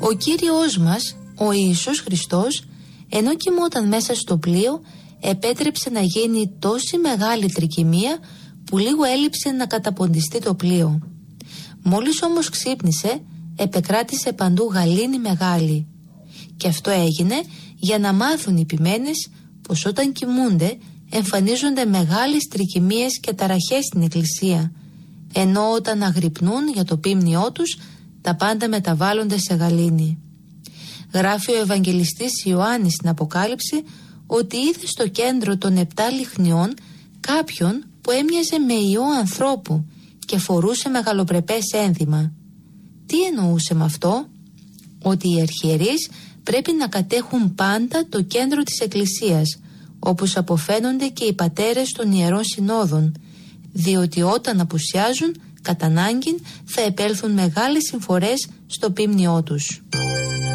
Ο Κύριος μας, ο Ιησούς Χριστός, ενώ κοιμόταν μέσα στο πλοίο, επέτρεψε να γίνει τόση μεγάλη τρικυμία που λίγο έλειψε να καταποντιστεί το πλοίο. Μόλις όμως ξύπνησε, επεκράτησε παντού γαλήνη μεγάλη. Και αυτό έγινε για να μάθουν οι ποιμένες πως όταν κοιμούνται εμφανίζονται μεγάλες τρικυμίες και ταραχές στην εκκλησία, ενώ όταν αγρυπνούν για το πίμνιό τους τα πάντα μεταβάλλονται σε γαλήνη. Γράφει ο Ευαγγελιστής Ιωάννης στην Αποκάλυψη ότι είδε στο κέντρο των 7 λιχνιών κάποιον που έμοιαζε με ιό ανθρώπου και φορούσε μεγαλοπρεπές ένδυμα. Τι εννοούσε με αυτό? Ότι οι αρχιερείς πρέπει να κατέχουν πάντα το κέντρο της Εκκλησίας, όπως αποφαίνονται και οι πατέρες των Ιερών Συνόδων, διότι όταν απουσιάζουν, κατά ανάγκην θα επέλθουν μεγάλες συμφορές στο πίμνιό τους.